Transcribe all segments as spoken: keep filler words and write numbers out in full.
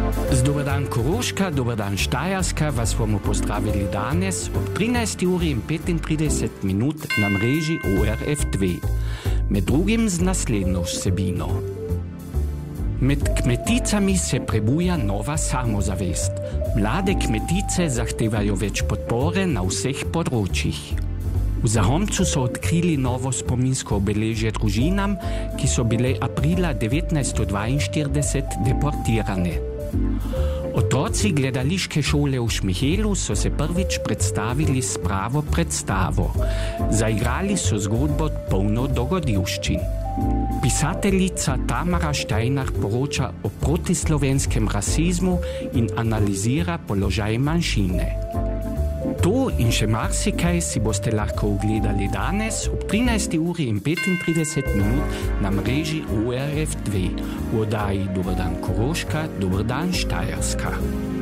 Dobar dan Koroška, dobar dan Štajerska, vas bomo pozdravili danes ob trinajsti uri in petintrideset minut na mreži O R F dva. Med drugim z naslednjo vsebino. Med kmeticami se prebuja nova samozavest. Mlade kmetice zahtevajo več podpore na vseh področjih. V Zahomcu so odkrili novo spominsko obeležje družinam, ki so bile aprila devetnajststo dvainštirideset deportirane. Otroci gledališke šole v Šmihelu so se prvič predstavili s pravo predstavo. Zaigrali so zgodbo polno dogodivščin. Pisateljica Tamara Steiner poroča o protislovenskem rasizmu in analizira položaj manjšine. To in še marsikaj si boste lahko ogledali danes ob trinajsti uri in petintrideset minut na mreži O R F dva v oddaji Dobar dan Koroška, dobar dan Štajerska.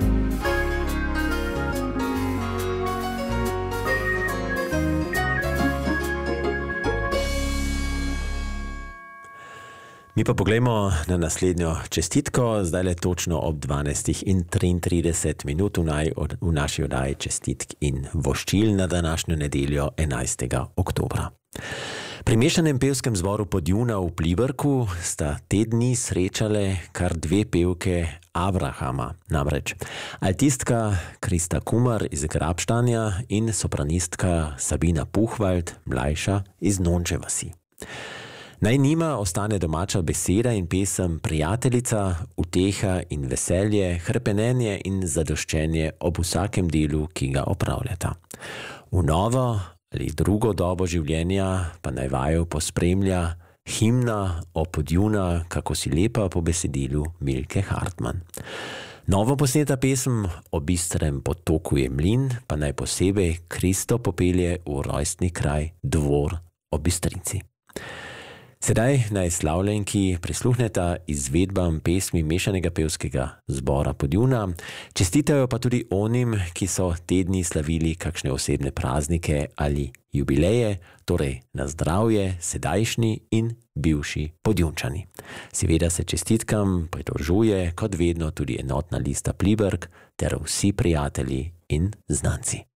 Mi pa poglejmo na naslednjo čestitko, zdaj le točno ob dvanajstih in triintrideset minut v, naj, v naši oddaji čestitk in voščil na današnjo nedeljo enajstega oktobra. Pri mešanem pevskem zboru Podjuna v Pliberku sta te dni srečale kar dve pevke Abrahama, namreč altistka Krista Kumar iz Grabštanja in sopranistka Sabina Puchwald, mlajša iz Nonče vasi. Naj njima ostane domača beseda in pesem prijateljica, uteha in veselje, hrepenenje in zadoščenje ob vsakem delu, ki ga opravljata. V novo ali drugo dobo življenja pa naj vaju pospremlja himna o Podjuna, kako si lepa po besedilu Milke Hartmann. Novo posneta pesem o bistrem potoku je mlin pa naj posebej Kristo popelje v rojstni kraj Dvor ob Bistrici. Sedaj naj slavljenki prisluhneta izvedbam pesmi mešanega pevskega zbora Podjuna. Čestitajo pa tudi onim, ki so te dni slavili kakšne osebne praznike ali jubileje, torej na zdravje sedajšnji in bivši Podjunčani. Seveda se čestitkam pridružuje kot vedno tudi enotna lista Pliberk ter vsi prijatelji in znanci.